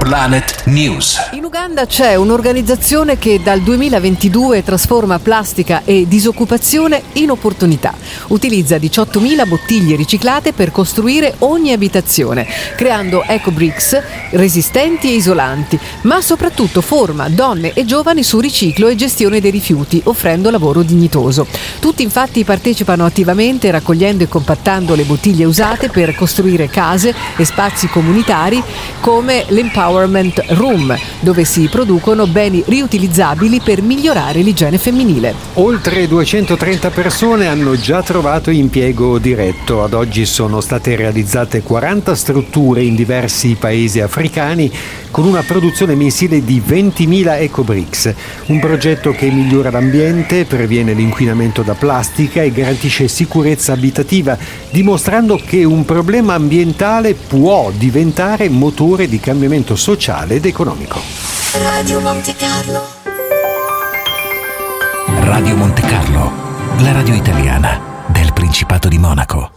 Planet News. In Uganda c'è un'organizzazione che dal 2022 trasforma plastica e disoccupazione in opportunità. Utilizza 18.000 bottiglie riciclate per costruire ogni abitazione, creando eco-bricks resistenti e isolanti, ma soprattutto forma donne e giovani su riciclo e gestione dei rifiuti, offrendo lavoro dignitoso. Tutti infatti partecipano attivamente raccogliendo e compattando le bottiglie usate per costruire case e spazi comunitari come l'Empowerment Room, dove si producono beni riutilizzabili per migliorare l'igiene femminile. Oltre 230 persone hanno già trovato impiego diretto. Ad oggi sono state realizzate 40 strutture in diversi paesi africani con una produzione mensile di 20.000 ecobricks. Un progetto che migliora l'ambiente, previene l'inquinamento da plastica e garantisce sicurezza abitativa, dimostrando che un problema ambientale può diventare motore di cambiamento sociale ed economico. Radio Monte Carlo. Radio Monte Carlo, la radio italiana del Principato di Monaco.